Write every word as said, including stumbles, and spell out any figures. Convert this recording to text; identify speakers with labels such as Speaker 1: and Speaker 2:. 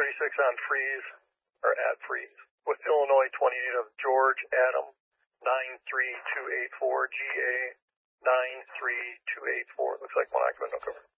Speaker 1: thirty-six on freeze, or at freeze. With Illinois twenty-eight of George Adam, nine three two eight four, G A nine three two eight four. Looks like one occupant, no cover.